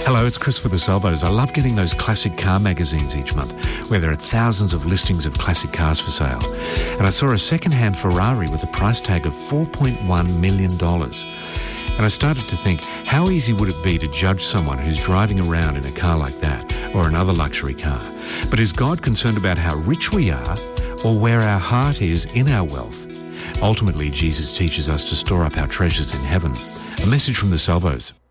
Hello, it's Chris for the Salvos. I love getting those classic car magazines each month where there are thousands of listings of classic cars for sale. And I saw a second-hand Ferrari with a price tag of $4.1 million. And I started to think, how easy would it be to judge someone who's driving around in a car like that or another luxury car? But is God concerned about how rich we are or where our heart is in our wealth? Ultimately, Jesus teaches us to store up our treasures in heaven. A message from the Salvos.